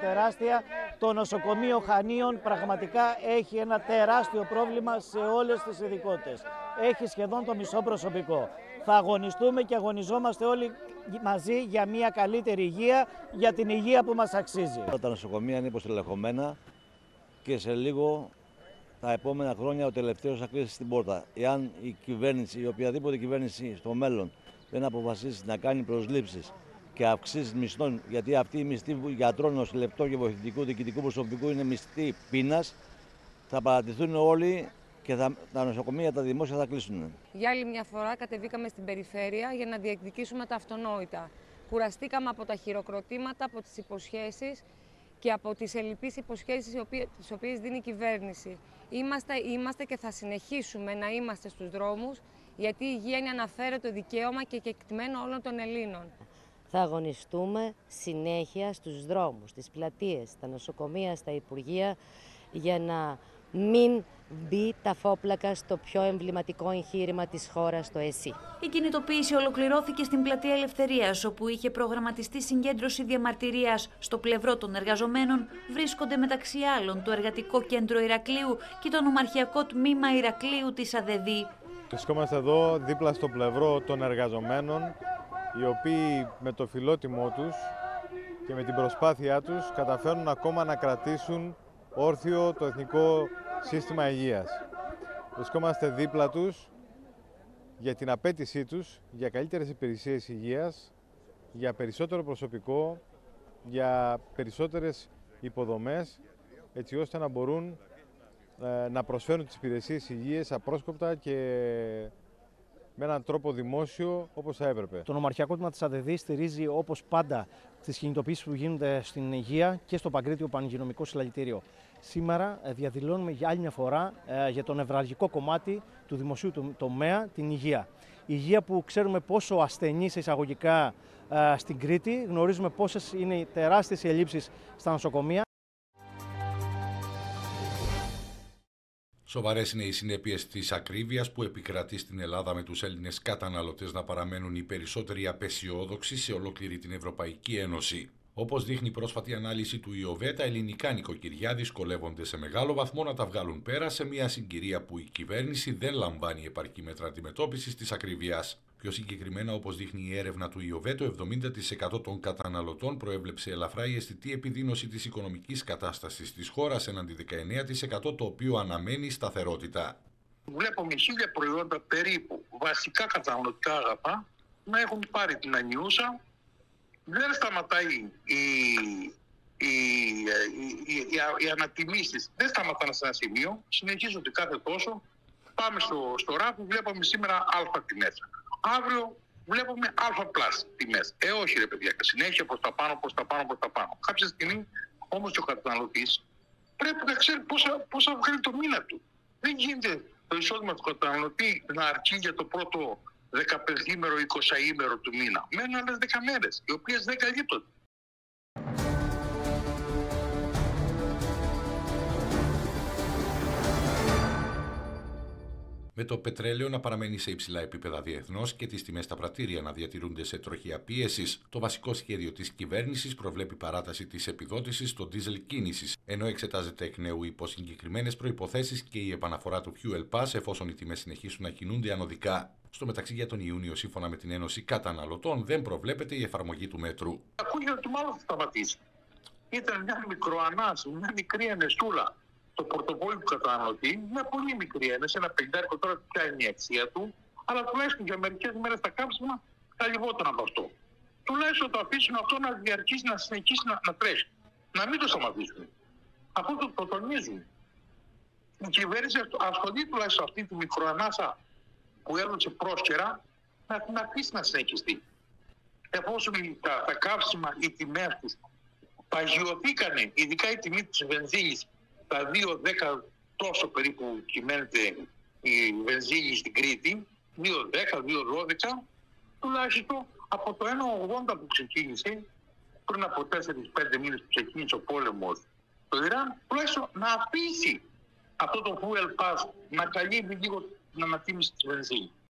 τεράστια. Το νοσοκομείο Χανίων πραγματικά έχει ένα τεράστιο πρόβλημα σε όλες τις ειδικότητες. Έχει σχεδόν το μισό προσωπικό. Θα αγωνιστούμε και αγωνιζόμαστε όλοι μαζί για μια καλύτερη υγεία, για την υγεία που μας αξίζει. Τα νοσοκομεία είναι υποστελεχωμένα και σε λίγο τα επόμενα χρόνια ο τελευταίος θα κλείσει την πόρτα. Εάν η κυβέρνηση ή οποιαδήποτε κυβέρνηση στο μέλλον δεν αποφασίσει να κάνει προσλήψεις και αυξήσεις μισθών, γιατί αυτή η μισθή γιατρών, νοσηλευτών και βοηθητικού διοικητικού προσωπικού είναι μισθή πείνας, θα παρατηθούν όλοι και τα νοσοκομεία, τα δημόσια θα κλείσουν. Για άλλη μια φορά κατεβήκαμε στην περιφέρεια για να διεκδικήσουμε τα αυτονόητα. Κουραστήκαμε από τα χειροκροτήματα, από τις υποσχέσεις και από τις ελλειπείς υποσχέσεις τις οποίες δίνει η κυβέρνηση. Είμαστε και θα συνεχίσουμε να είμαστε στους δρόμους, γιατί η υγεία είναι αναφέρετο δικαίωμα και κεκτημένο όλων των Ελλήνων. Θα αγωνιστούμε συνέχεια στους δρόμους, στις πλατείες, στα νοσοκομεία, στα υπουργεία, για να μην μπει τα φόπλακα στο πιο εμβληματικό εγχείρημα της χώρας, το ΕΣΥ. Η κινητοποίηση ολοκληρώθηκε στην Πλατεία Ελευθερίας, όπου είχε προγραμματιστεί συγκέντρωση διαμαρτυρίας. Στο πλευρό των εργαζομένων βρίσκονται μεταξύ άλλων το Εργατικό Κέντρο Ηρακλείου και το Νομαρχιακό Τμήμα Ηρακλείου της ΑΔΔ. Βρισκόμαστε εδώ δίπλα στο πλευρό των εργαζομένων, οι οποίοι με το φιλότιμό τους και με την προσπάθειά τους καταφέρνουν ακόμα να κρατήσουν όρθιο το εθνικό σύστημα υγείας. Βρισκόμαστε δίπλα τους για την απέτησή τους για καλύτερες υπηρεσίες υγείας, για περισσότερο προσωπικό, για περισσότερες υποδομές, έτσι ώστε να μπορούν να προσφέρουν τις υπηρεσίες υγείας απρόσκοπτα και με έναν τρόπο δημόσιο όπως θα έπρεπε. Το Νομαρχιακό Τμήμα της ΑΔΔ στηρίζει όπως πάντα τις κινητοποιήσεις που γίνονται στην υγεία και στο Παγκρίτιο Πανηγειονομικό Συλλαλητήριο. Σήμερα διαδηλώνουμε για άλλη μια φορά για το νευραλγικό κομμάτι του δημοσίου τομέα, την υγεία. Η υγεία που ξέρουμε πόσο ασθενή σε εισαγωγικά στην Κρήτη, γνωρίζουμε πόσες είναι οι τεράστιες ελλείψεις στα νοσοκομεία. Σοβαρές είναι οι συνέπειες της ακρίβειας που επικρατεί στην Ελλάδα, με τους Έλληνες καταναλωτές να παραμένουν οι περισσότεροι απεσιόδοξοι σε ολόκληρη την Ευρωπαϊκή Ένωση. Όπως δείχνει η πρόσφατη ανάλυση του ΙΟΒΕ, τα ελληνικά νοικοκυριά δυσκολεύονται σε μεγάλο βαθμό να τα βγάλουν πέρα σε μια συγκυρία που η κυβέρνηση δεν λαμβάνει επαρκή μέτρα αντιμετώπισης της ακρίβειας. Πιο συγκεκριμένα, όπως δείχνει η έρευνα του ΙΟΒΕ, το 70% των καταναλωτών προέβλεψε ελαφρά η αισθητή επιδείνωση της οικονομικής κατάστασης της χώρας, έναντι 19% το οποίο αναμένει σταθερότητα. Βλέπουμε 1000 προϊόντα περίπου βασικά καταναλωτικά αγαθά να έχουν πάρει την ανιούσα. Δεν σταματάει οι ανατιμήσεις, δεν σταματάνε σε ένα σημείο, συνεχίζονται κάθε τόσο. Πάμε στο ράφι, βλέπουμε σήμερα α τιμές. Αύριο βλέπουμε α πλάς τιμές. Όχι ρε παιδιά, συνέχεια προς τα πάνω, προς τα πάνω, προς τα πάνω. Κάποια στιγμή όμως και ο καταναλωτής πρέπει να ξέρει πόσα βγάλει το μήνα του. Δεν γίνεται το εισόδημα του καταναλωτή να αρκεί για το πρώτο 15ήμερο, 20ήμερο του μήνα. Μένουν άλλες 10 μέρες, οι οποίες δεν καλύπτονται. Με το πετρέλαιο να παραμένει σε υψηλά επίπεδα διεθνώς και τις τιμές στα πρατήρια να διατηρούνται σε τροχιά πίεσης, το βασικό σχέδιο της κυβέρνησης προβλέπει παράταση της επιδότησης στο ντίζελ κίνησης, ενώ εξετάζεται εκ νέου υπό συγκεκριμένες προϋποθέσεις και η επαναφορά του Fuel Pass εφόσον οι τιμές συνεχίσουν να κινούνται ανωδικά. Στο μεταξύ, για τον Ιούνιο, σύμφωνα με την Ένωση Καταναλωτών, δεν προβλέπεται η εφαρμογή του μέτρου. Ακούγεται ότι μάλλον θα σταματήσει. Ήταν μια μικροανάση, μια μικρή ενεστούλα. Το πορτοφόλι του καταναλωτή, μια πολύ μικρή ένεση, ένα 50 τώρα πια είναι η αξία του, αλλά τουλάχιστον για μερικές μέρες τα κάψιμα θα λιγότερο από αυτό. Τουλάχιστον το αφήσουν αυτό να διαρκήσει, να συνεχίσει να τρέχει. Να μην το σταματήσουν. Αυτό το τονίζουν. Η κυβέρνηση ασχολεί τουλάχιστον αυτή τη μικροανάσα που έδωσε πρόσκαιρα να την αφήσει να συνεχιστεί. Εφόσον τα καύσιμα, οι τιμές τους παγιωθήκανε, ειδικά η τιμή της βενζίνης, τα 2,10 τόσο περίπου κυμαίνεται η βενζίνη στην Κρήτη, 2,10, 2,12, τουλάχιστον από το 1,80 που ξεκίνησε, πριν από 4-5 μήνες που ξεκίνησε ο πόλεμος στο Ιράν, τουλάχιστον να αφήσει αυτό το fuel pass να καλύψει λίγο την ανατίμηση της βενζίνης.